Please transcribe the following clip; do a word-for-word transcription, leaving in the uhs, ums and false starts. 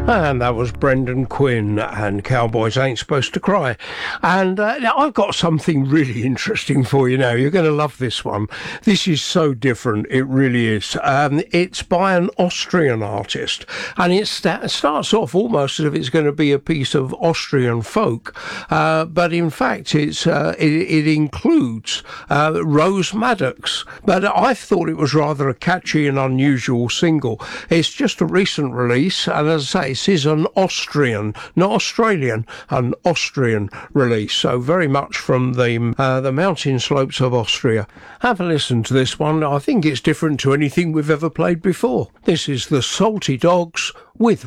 And that was Brendan Quinn and Cowboys Ain't Supposed to Cry. And uh, now I've got something really interesting for you now. You're going to love this one. This is so different. It really is. Um, it's by an Austrian artist. And it sta- starts off almost as if it's going to be a piece of Austrian folk. Uh, but in fact, it's uh, it, it includes uh, Rose Maddox. But I thought it was rather a catchy and unusual single. It's just a recent release. And as I say, this is an Austrian, not Australian, an Austrian release. So very much from the uh, the mountain slopes of Austria. Have a listen to this one. I think it's different to anything we've ever played before. This is the Salty Dogs with